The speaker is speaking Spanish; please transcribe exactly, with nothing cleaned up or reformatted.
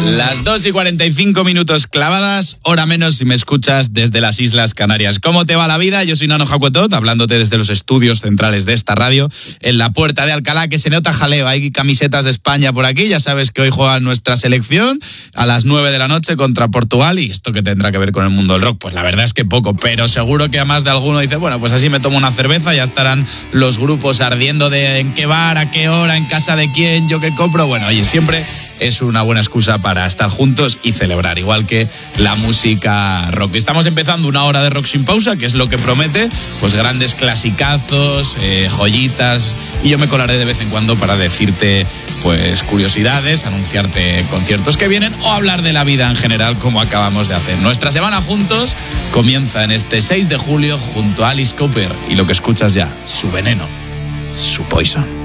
Las dos y cuarenta y cinco minutos clavadas, hora menos si me escuchas desde las Islas Canarias. ¿Cómo te va la vida? Yo soy Nano Jacuetot, hablándote desde los estudios centrales de esta radio, en la Puerta de Alcalá, que se nota jaleo. Hay camisetas de España por aquí, ya sabes que hoy juega nuestra selección a las nueve de la noche contra Portugal. ¿Y esto qué tendrá que ver con el mundo del rock? Pues la verdad es que poco, pero seguro que a más de alguno dice, bueno, pues así me tomo una cerveza, ya estarán los grupos ardiendo de en qué bar, a qué hora, en casa de quién, yo qué compro. Bueno, oye, siempre es una buena excusa para estar juntos y celebrar, igual que la música rock. Estamos empezando una hora de rock sin pausa, que es lo que promete, pues grandes clasicazos, eh, joyitas, y yo me colaré de vez en cuando para decirte pues curiosidades, anunciarte conciertos que vienen o hablar de la vida en general, como acabamos de hacer. Nuestra semana juntos comienza en este seis de julio junto a Alice Cooper y lo que escuchas ya, su veneno, su poison.